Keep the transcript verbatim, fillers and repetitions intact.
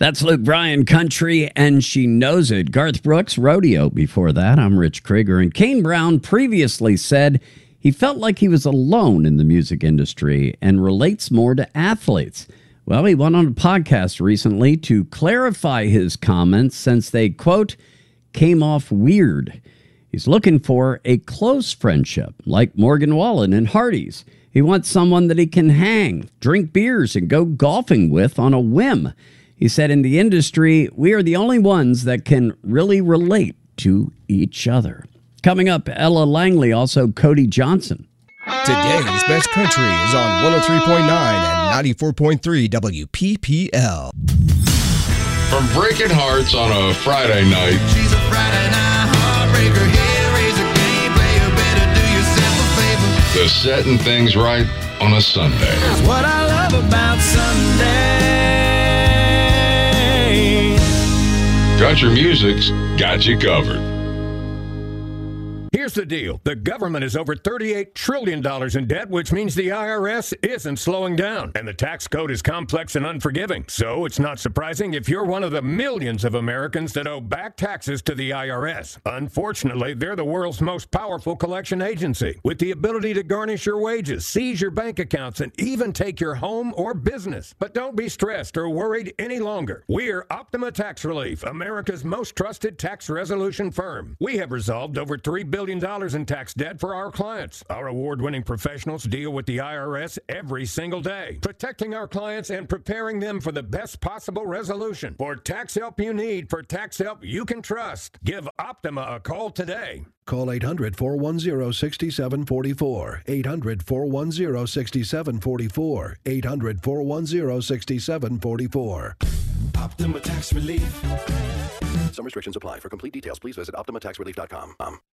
That's Luke Bryan, Country, and She Knows It. Garth Brooks, Rodeo before that. I'm Rich Krieger. And Kane Brown previously said he felt like he was alone in the music industry and relates more to athletes. Well, he went on a podcast recently to clarify his comments since they, quote, came off weird. He's looking for a close friendship like Morgan Wallen and Hardy's. He wants someone that he can hang, drink beers, and go golfing with on a whim. He said, in the industry, we are the only ones that can really relate to each other. Coming up, Ella Langley, also Cody Johnson. Today's Best Country is on one oh three point nine and ninety-four point three W P P L. From Breaking Hearts on a Friday night. She's a Friday night heartbreaker. Here is a game player. Better do yourself a favor. To setting things right on a Sunday. That's what I love about Sunday. Country music's got you covered. Here's the deal. The government is over thirty-eight trillion dollars in debt, which means the I R S isn't slowing down. And the tax code is complex and unforgiving. So it's not surprising if you're one of the millions of Americans that owe back taxes to the I R S. Unfortunately, they're the world's most powerful collection agency, with the ability to garnish your wages, seize your bank accounts, and even take your home or business. But don't be stressed or worried any longer. We're Optima Tax Relief, America's most trusted tax resolution firm. We have resolved over three billion dollars in tax debt for our clients. Our award-winning professionals deal with the I R S every single day, protecting our clients and preparing them for the best possible resolution. For tax help you need, for tax help you can trust, give Optima a call today. Call eight hundred, four one zero, six seven four four. eight hundred, four one zero, six seven four four. eight hundred, four one zero, six seven four four. Optima Tax Relief. Some restrictions apply. For complete details, please visit optima tax relief dot com. Um.